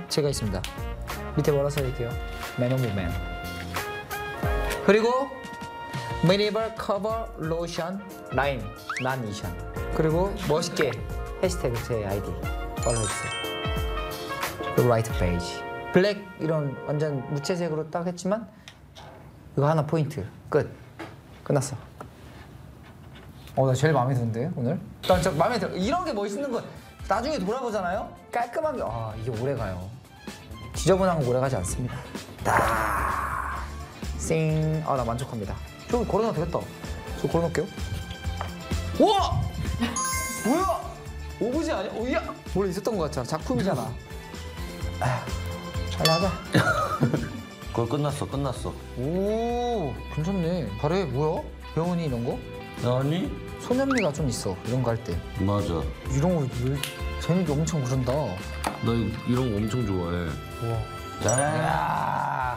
제가 있습니다. 밑에 뭐라 써있게요? Man of Man. 그리고 Minimal Cover Lotion 라인 난 이션. 그리고 멋있게 해시태그 제 아이디 팔로우해주세요. 그리고 라이트 베이지 블랙 이런 완전 무채색으로 딱 했지만 이거 하나 포인트 끝났어. 나 제일 마음에 드는데 오늘? 난 진짜 마음에 들어. 이런 게 멋있는 거 나중에 돌아보잖아요? 깔끔하게 이게 오래가요. 지저분한 거 오래가지 않습니다. 딱 쌩. 나 만족합니다. 저기 걸어놔도 되겠다. 저 걸어놓을게요. 우와! 뭐야? 오브제 아니야? 오야! 원래 있었던 거 같잖아. 작품이잖아. 빨리 하자. 그거 끝났어. 오, 괜찮네. 잘해. 뭐야? 배우니 이런 거? 아니? 소년미가 좀 있어. 이런 거 할 때. 맞아. 이런 거 재밌게 엄청 그런다. 나 이런 거 엄청 좋아해. 우와. 야.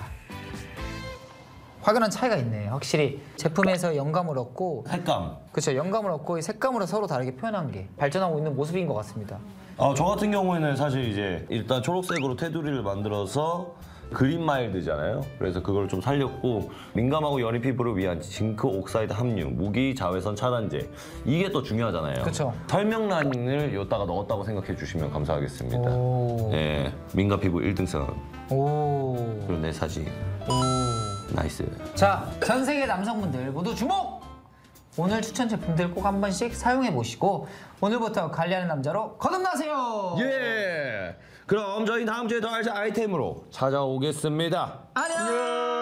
확연한 차이가 있네. 확실히 제품에서 영감을 얻고 색감. 그렇죠. 영감을 얻고 이 색감으로 서로 다르게 표현한 게 발전하고 있는 모습인 것 같습니다. 저 같은 경우에는 사실 이제 일단 초록색으로 테두리를 만들어서 그린 마일드잖아요. 그래서 그걸 좀 살렸고 민감하고 여린 피부를 위한 징크 옥사이드 함유, 무기 자외선 차단제 이게 또 중요하잖아요. 그쵸. 설명란을 여기다가 넣었다고 생각해 주시면 감사하겠습니다. 네, 민감 피부 1등선. 오. 그리고 내 사진. 오. 나이스. 자, 전 세계 남성분들 모두 주목! 오늘 추천 제품들 꼭 한 번씩 사용해 보시고 오늘부터 관리하는 남자로 거듭나세요. 예. 그럼 저희 다음 주에 더 알찬 아이템으로 찾아오겠습니다. 안녕.